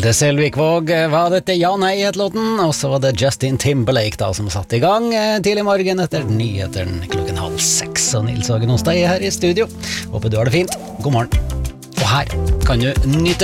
Hilde Selvigvåg var dette Ja Nei het låten, og så var det Justin Timberlake da som satt i gang tidlig morgen etter nyheteren 5:30, og Nils Hagen hos deg her i studio. Håper du har det fint. God morgen. Og her kan du nyte